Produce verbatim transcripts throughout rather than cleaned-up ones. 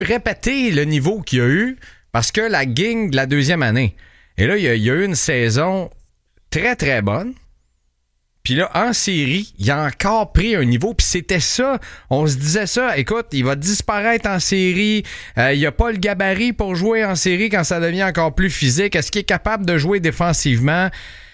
répéter le niveau qu'il y a eu parce que la gang de la deuxième année. Et là, il y a, il y a eu une saison très, très bonne. Puis là, en série, il a encore pris un niveau. Puis c'était ça. On se disait ça. Écoute, il va disparaître en série. Euh, il a pas le gabarit pour jouer en série quand ça devient encore plus physique. Est-ce qu'il est capable de jouer défensivement?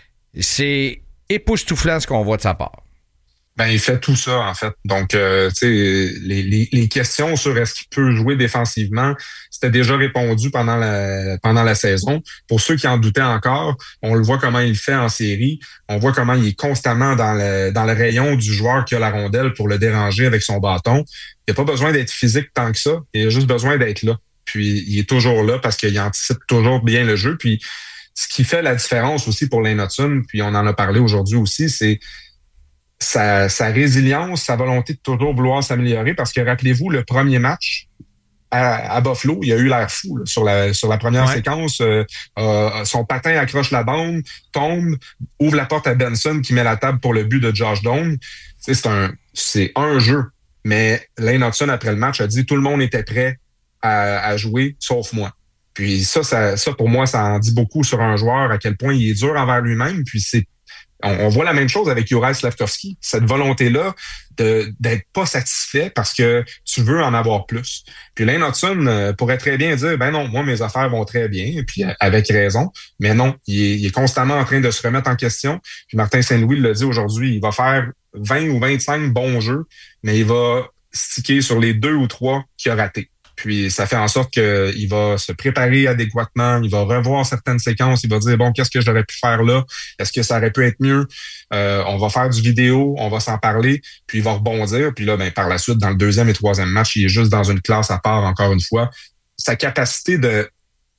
C'est époustouflant ce qu'on voit de sa part. Ben, il fait tout ça, en fait. Donc, euh, tu sais, les, les, les questions sur est-ce qu'il peut jouer défensivement, c'était déjà répondu pendant la pendant la saison. Pour ceux qui en doutaient encore, on le voit comment il fait en série. On voit comment il est constamment dans le dans le rayon du joueur qui a la rondelle pour le déranger avec son bâton. Il n'a pas besoin d'être physique tant que ça. Il a juste besoin d'être là. Puis, il est toujours là parce qu'il anticipe toujours bien le jeu. Puis, ce qui fait la différence aussi pour Lane Hutson, puis on en a parlé aujourd'hui aussi, c'est Sa, sa résilience, sa volonté de toujours vouloir s'améliorer, parce que rappelez-vous, le premier match à, à Buffalo, il a eu l'air fou là, sur la sur la première ouais. séquence. Euh, euh, son patin accroche la bande, tombe, ouvre la porte à Benson qui met la table pour le but de Josh Doan. Tu sais, c'est un c'est un jeu, mais Lane Hutson après le match a dit tout le monde était prêt à, à jouer sauf moi. Puis ça, ça, ça pour moi, ça en dit beaucoup sur un joueur à quel point il est dur envers lui-même. Puis c'est On, on voit la même chose avec Juraj Slafkovský, cette volonté-là de d'être pas satisfait parce que tu veux en avoir plus. Puis Lane Hutson euh, pourrait très bien dire, ben non, moi mes affaires vont très bien, et puis avec raison, mais non, il est, il est constamment en train de se remettre en question. Puis Martin Saint-Louis l'a dit aujourd'hui, il va faire vingt ou vingt-cinq bons jeux, mais il va sticker sur les deux ou trois qu'il a ratés. Puis ça fait en sorte qu'il va se préparer adéquatement, il va revoir certaines séquences, il va dire, bon, qu'est-ce que j'aurais pu faire là? Est-ce que ça aurait pu être mieux? Euh, on va faire du vidéo, on va s'en parler, puis il va rebondir. Puis là, ben par la suite, dans le deuxième et troisième match, il est juste dans une classe à part, encore une fois. Sa capacité de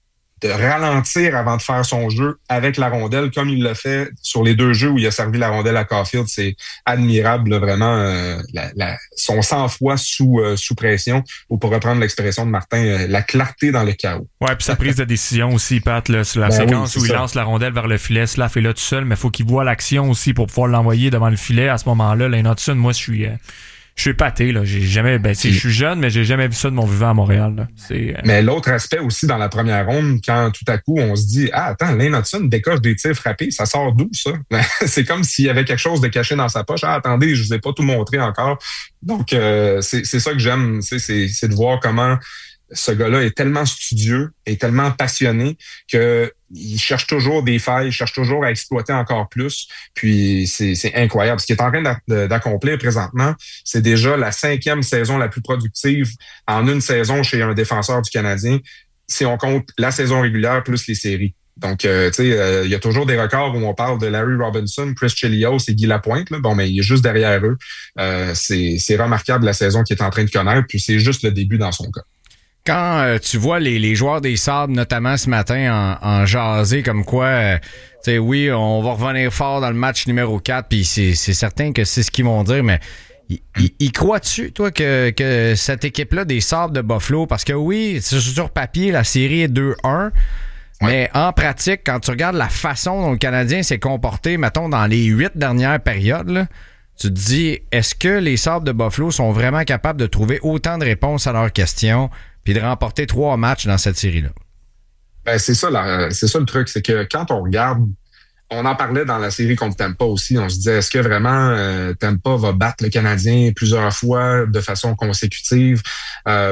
de ralentir avant de faire son jeu avec la rondelle, comme il l'a fait sur les deux jeux où il a servi la rondelle à Caulfield, c'est admirable, là, vraiment, euh, la, la, son sang-froid sous euh, sous pression, ou pour reprendre l'expression de Martin, euh, la clarté dans le chaos. Ouais, puis sa prise de décision aussi, Pat, là, sur la ben séquence oui, où ça. Il lance la rondelle vers le filet, Slav est là tout seul, mais il faut qu'il voit l'action aussi pour pouvoir l'envoyer devant le filet. À ce moment-là, Lane Hutson, moi, je suis... Euh, Je suis épaté, là. J'ai jamais, ben, je suis jeune, mais j'ai jamais vu ça de mon vivant à Montréal, là. C'est, euh... Mais l'autre aspect aussi dans la première ronde, quand tout à coup on se dit, ah, attends, Lane Hutson décoche des tirs frappés, ça sort d'où, ça? C'est comme s'il y avait quelque chose de caché dans sa poche. Ah, attendez, je vous ai pas tout montré encore. Donc, euh, c'est, c'est ça que j'aime, c'est, c'est, c'est de voir comment ce gars-là est tellement studieux, est tellement passionné que il cherche toujours des failles, il cherche toujours à exploiter encore plus. Puis c'est, c'est incroyable. Ce qu'il est en train d'accomplir présentement, c'est déjà la cinquième saison la plus productive en une saison chez un défenseur du Canadien, si on compte la saison régulière plus les séries. Donc, euh, tu sais, euh, il y a toujours des records où on parle de Larry Robinson, Chris Chelios et Guy Lapointe. Là. Bon, mais il est juste derrière eux. Euh, c'est, c'est remarquable la saison qu'il est en train de connaître, puis c'est juste le début dans son cas. Quand euh, tu vois les, les joueurs des Sabres, notamment ce matin, en, en jaser comme quoi, euh, tu sais, oui, on va revenir fort dans le match numéro quatre, puis c'est, c'est certain que c'est ce qu'ils vont dire, mais y, y, y crois-tu, toi, que, que cette équipe-là des Sabres de Buffalo, parce que oui, sur papier, la série est deux un, ouais. Mais en pratique, quand tu regardes la façon dont le Canadien s'est comporté, mettons, dans les huit dernières périodes, là, tu te dis, est-ce que les Sabres de Buffalo sont vraiment capables de trouver autant de réponses à leurs questions puis de remporter trois matchs dans cette série-là? Ben, c'est ça, là, c'est ça le truc, c'est que quand on regarde, on en parlait dans la série contre Tampa aussi, on se disait, est-ce que vraiment euh, Tampa va battre le Canadien plusieurs fois de façon consécutive? Euh,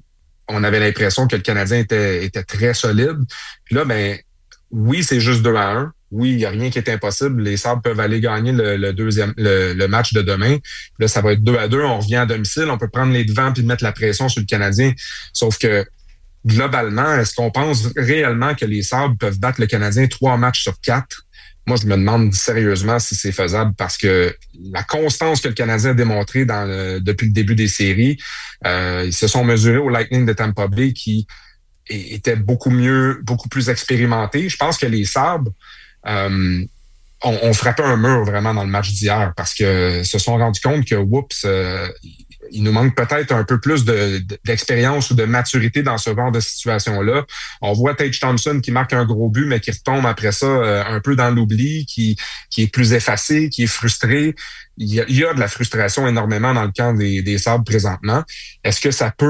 on avait l'impression que le Canadien était, était très solide. Puis là, ben oui, c'est juste deux à un. Oui, il n'y a rien qui est impossible. Les Sabres peuvent aller gagner le, le deuxième le, le match de demain. Puis là, ça va être deux à deux. On revient à domicile. On peut prendre les devants puis mettre la pression sur le Canadien. Sauf que, globalement, est-ce qu'on pense réellement que les Sabres peuvent battre le Canadien trois matchs sur quatre? Moi, je me demande sérieusement si c'est faisable parce que la constance que le Canadien a démontrée dans le, depuis le début des séries, euh, ils se sont mesurés au Lightning de Tampa Bay qui était beaucoup mieux, beaucoup plus expérimenté. Je pense que les Sabres Euh, on, on frappait un mur vraiment dans le match d'hier parce que se sont rendus compte que, oups, euh, il nous manque peut-être un peu plus de, de, d'expérience ou de maturité dans ce genre de situation-là. On voit Tage Thompson qui marque un gros but, mais qui retombe après ça euh, un peu dans l'oubli, qui, qui est plus effacé, qui est frustré. Il y a, il y a de la frustration énormément dans le camp des, des Sabres présentement. Est-ce que ça peut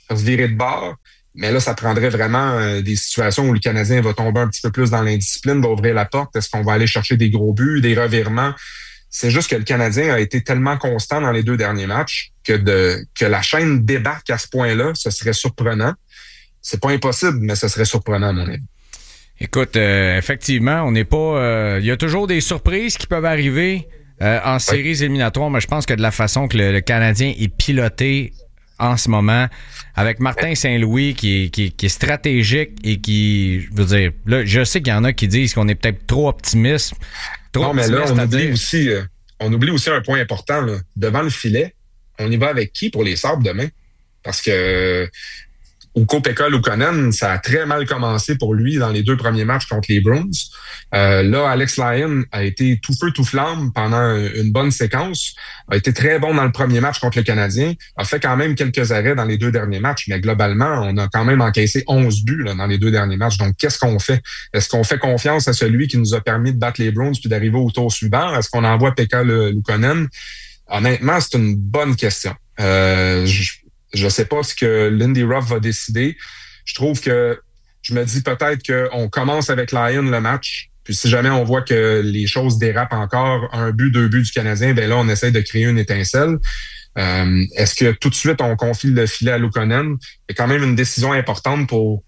se virer de bord. Mais là, ça prendrait vraiment euh, des situations où le Canadien va tomber un petit peu plus dans l'indiscipline, va ouvrir la porte. Est-ce qu'on va aller chercher des gros buts, des revirements? C'est juste que le Canadien a été tellement constant dans les deux derniers matchs que de que la chaîne débarque à ce point-là, ce serait surprenant. C'est pas impossible, mais ce serait surprenant à mon avis. Écoute, euh, effectivement, on n'est pas... Il euh, y a toujours des surprises qui peuvent arriver euh, en séries oui. éliminatoires, mais je pense que de la façon que le, le Canadien est piloté en ce moment, avec Martin Saint-Louis qui, qui, qui est stratégique et qui, je veux dire, là, je sais qu'il y en a qui disent qu'on est peut-être trop optimiste. Trop non, mais là, optimiste on oublie, dire... aussi, euh, on oublie aussi un point important. Là. Devant le filet, on y va avec qui pour les Sabres demain? Parce que euh, Ukko-Pekka Luukkonen, ça a très mal commencé pour lui dans les deux premiers matchs contre les Bruins. Euh, là, Alex Lyon a été tout feu, tout flamme pendant une bonne séquence, a été très bon dans le premier match contre le Canadien, a fait quand même quelques arrêts dans les deux derniers matchs, mais globalement, on a quand même encaissé onze buts là, dans les deux derniers matchs. Donc, qu'est-ce qu'on fait? Est-ce qu'on fait confiance à celui qui nous a permis de battre les Bruins puis d'arriver au tour suivant? Est-ce qu'on envoie Pekka Luukkonen? Honnêtement, c'est une bonne question. Euh, je, Je sais pas ce que Lindy Ruff va décider. Je trouve que je me dis peut-être qu'on commence avec Lyon le match. Puis si jamais on voit que les choses dérapent encore, un but, deux buts du Canadien, ben là, on essaie de créer une étincelle. Euh, est-ce que tout de suite, on confie le filet à Luukkonen? C'est quand même une décision importante pour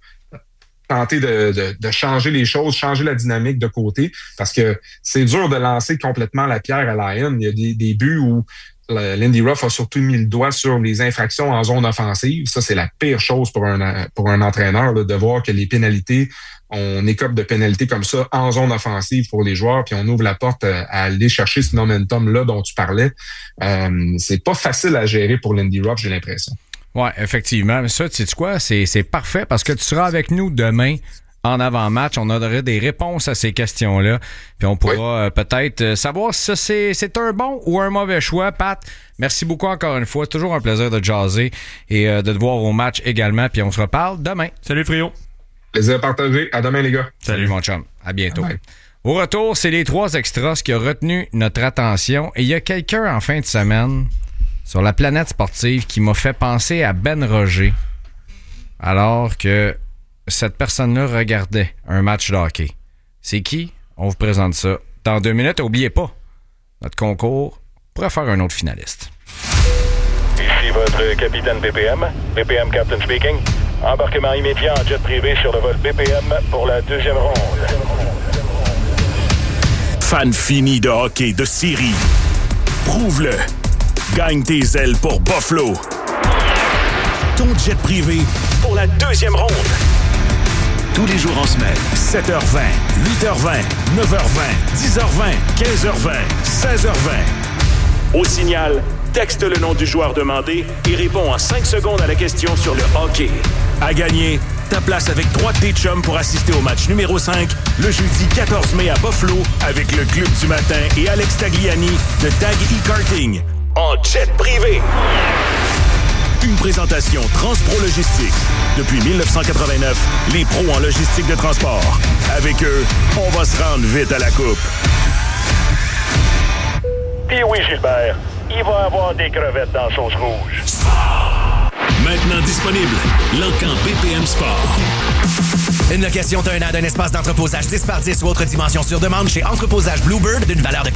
tenter de, de, de changer les choses, changer la dynamique de côté. Parce que c'est dur de lancer complètement la pierre à Lyon. Il y a des, des buts où Lindy Ruff a surtout mis le doigt sur les infractions en zone offensive. Ça, c'est la pire chose pour un pour un entraîneur, là, de voir que les pénalités, on écope de pénalités comme ça en zone offensive pour les joueurs, puis on ouvre la porte à aller chercher ce momentum-là dont tu parlais. Euh, c'est pas facile à gérer pour Lindy Ruff, j'ai l'impression. Ouais, effectivement. Mais ça, tu sais quoi? C'est, c'est parfait parce que tu seras avec nous demain en avant-match. On aura des réponses à ces questions-là. Puis on pourra oui. euh, peut-être euh, savoir si ça, c'est, c'est un bon ou un mauvais choix. Pat, merci beaucoup encore une fois. C'est toujours un plaisir de jaser et euh, de te voir au match également. Puis on se reparle demain. Salut, Frio. Plaisir partagé. À demain, les gars. Salut, Salut mon chum. À bientôt. Bye. Au retour, c'est les trois extras qui ont retenu notre attention. Et il y a quelqu'un en fin de semaine sur la planète sportive qui m'a fait penser à Ben Roger alors que cette personne-là regardait un match de hockey. C'est qui? On vous présente ça dans deux minutes. N'oubliez pas, notre concours pourrait faire un autre finaliste. Ici votre capitaine B P M. B P M Captain speaking. Embarquement immédiat en jet privé sur le vol B P M pour la deuxième ronde. Fan fini de hockey de série. Prouve-le. Gagne tes ailes pour Buffalo. Ton jet privé pour la deuxième ronde. Tous les jours en semaine, sept heures vingt, huit heures vingt, neuf heures vingt, dix heures vingt, quinze heures vingt, seize heures vingt. Au signal, texte le nom du joueur demandé et réponds en cinq secondes à la question sur le hockey. À gagner, ta place avec trois de tes chums pour assister au match numéro cinq le jeudi quatorze mai à Buffalo avec le Club du matin et Alex Tagliani de Tag E-Karting en jet privé. Une présentation Transpro Logistique. Depuis dix-neuf cent quatre-vingt-neuf, les pros en logistique de transport. Avec eux, on va se rendre vite à la coupe. Puis oui, Gilbert, il va y avoir des crevettes dans sauce rouge. Maintenant disponible, l'Encan B P M Sport. Une location d'un an d'un espace d'entreposage dix par dix ou autre dimension sur demande chez Entreposage Bluebird d'une valeur de